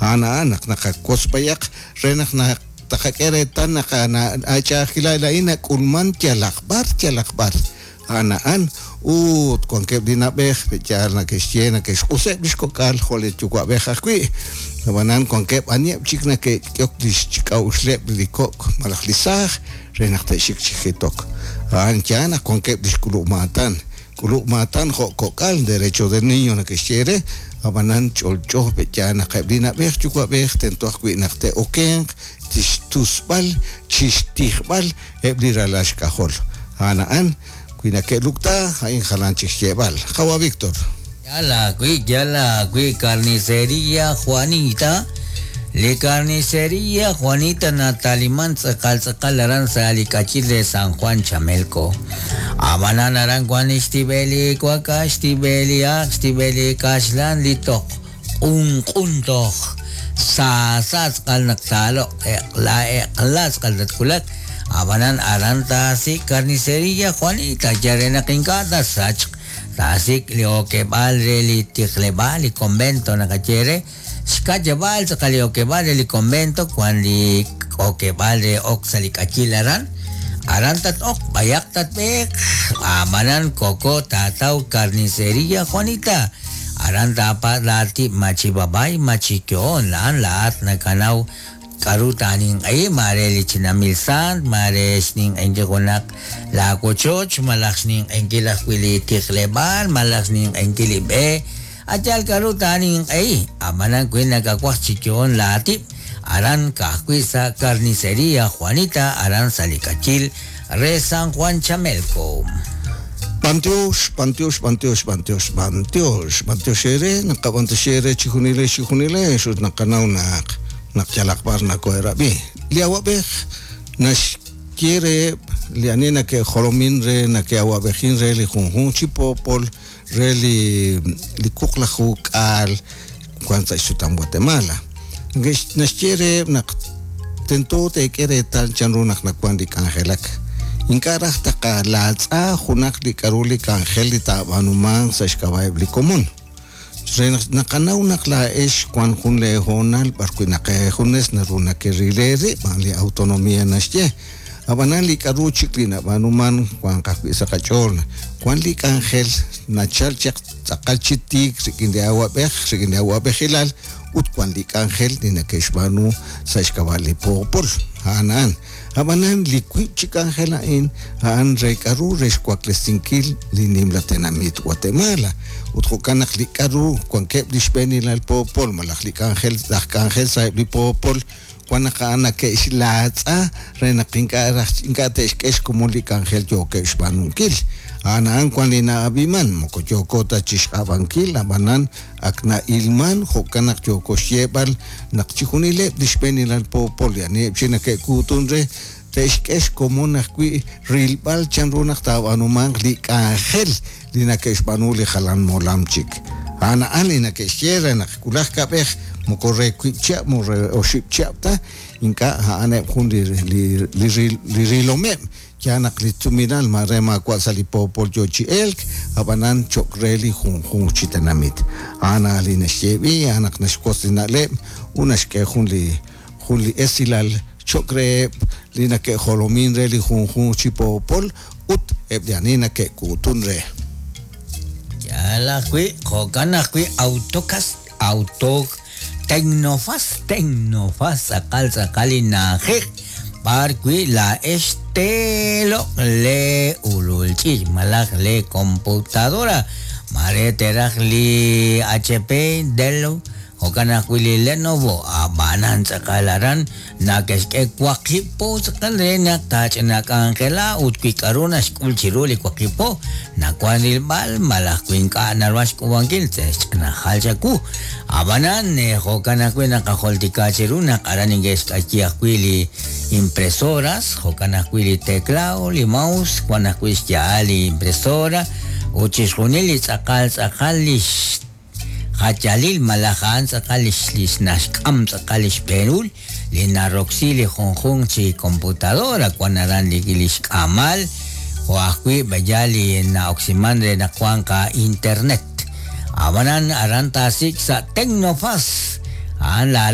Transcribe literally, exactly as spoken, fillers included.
ana anak nakakospayak renak na takakeretan naka na acha kilala ina kulman tialakbar tialakbar ana an ut kon ke dinabeh pechar na kestiena ke use bisko kal hole chukwa beja kui banan kon ke ania chikna ke yok dis chika usle blikok malaklisah renak ta shik chikitok an chana kon ke diskulu matan kulu matan ho kokal derecho del niño na kestiere abanan cholcho pechana ke dinabeh chukwa beh tento kui nakte okeng tistusbal chistihbal ebliralash kahol ana an kuina ke lukta hain jalanchik lleval jawa Víctor yala kui yala kui carnicería Juanita le carnicería Juanita Nataliman sakal sakal aranza alicachil de San Juan Chamelco amanan aran Juan istibeli kwaka istibeli ak istibeli kaslan litok un kuntok sa sa sakal naksalo la eklas kaldat kulat abanan aranta si carnicería Juanita yarena kinkata sach tasik leo que balre li tiklebal li convento na kachere skajabal sa leo que balre li convento kwandi o que balre oksali kachilaran arantat ok bayak tat bek amanan koko tatau carnicería Juanita aranta pa lati machi babay machi kyon laan lahat na kanaw karutaning ay mareli chinamilsan mares ning engkonak la kochoch malaks ning engkilak wili tikleban malaks ning engkilibe ajal karutaning ay amanan kuin nagakwak chikyon lati aran kakwi sa carnicería Juanita aran salikachil re San Juan Chamelco Pantios, pantios, pantios, pantios, pantios, pantios ere, nakapantios ere, chihunile, chihunile, sus nakanaw nak, nakchalakbar na koerabi. Liawabek, nas quiere, lianina que jolomin re, na que awabejin re, li junjun chipopol, re li, li kuklahuk al, cuanta isutan Guatemala. Nas quiere, nak, tento te quiere tal chanrunak na kwandi kangelak. Inkarah taka latsa hunak di karuli kanghel di tabanuman sa skaway bli komun. Nakanaw nakla es kwan hun le honal barku nakahunes na runa kerilere mali autonomia nasye. Abanan li karu chikli na banuman kwan kakwi sa kachol. Kwan li kanghel na chalchak sakal chitik sikindi awabek sikindi awabek hilal ut kwan li kanghel di nakeshbanu sa skawali popol. Hanan. Abanan liquid chikan helain han rekaru resquaklesinkil linim latenamit Guatemala utro kanak likaru kwan kep dispeni lal popol malak likangel dak kangel sa lipopol kwan kana ke islatsa renakinka rakingate es como likangel yo ke ispanunkil anan kwan lina abiman moko joko ta chishabankil abanan akna ilman hokanak joko shebal nakchihunile dispeni lal popol yani china ke kutunre es como nakwi rilbal chanrunak tawanuman li kangel lina ke ispanuli halan molamchik ana alina ke shera nak kulah kabeh mokore kwicha more oshipchapta inka ana kundi li li li rilomem kianak lituminal marema kwasali popol jochi elk abanan chokreli hun hun chitanamit ana alina shebi anak nashkosinale unashke hunli hunli esilal chokre lina ke holomin re li hun hun chipopol ut ebdianina ke kutunre yala kui kokana kui autocas auto tecnofas tecnofas sakal sakalina je par kui la estelo le ululchi malak le computadora mare terag li H P Dell Okana kwili Lenovo abanan sakalaran nakeske kwakipo sakale na tach na kankela utki karuna skul chiruli kwakipo na kwanil bal malakwin ka narwas kuwangil tes na haljaku abanan ne hokana kwina kaholtika chiruna karaninges kakia kwili impresoras hokana kwili teclado li mouse kwana kwis ali impresora uchis hunili sakal sakalish Kachalil malahan sa kalislis naskam sa kalispenul linaroxili honghong si komputadora kwanaran ligilis kamal o akwi bajali na oksimandre na kwangka internet. Amanan arantasik sa Tecnofast. Ang